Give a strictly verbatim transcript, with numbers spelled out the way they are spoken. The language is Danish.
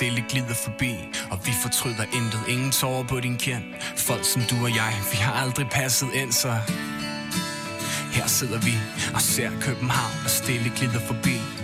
stille glider forbi. Og vi fortryder intet, ingen tårer på din kind. Folk som du og jeg, vi har aldrig passet ind, så her sidder vi og ser København og stille glider forbi.